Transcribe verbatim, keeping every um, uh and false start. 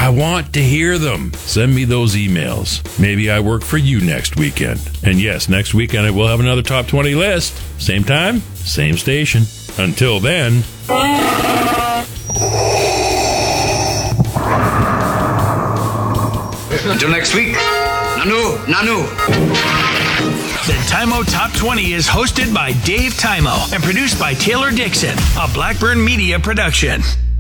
I want to hear them. Send me those emails. Maybe I work for you next weekend. And yes, next weekend I will have another top twenty list. Same time, same station. Until then... Until next week, Nanu, Nanu. The Tymo Top twenty is hosted by Dave Tymo and produced by Taylor Dixon, a Blackburn Media production.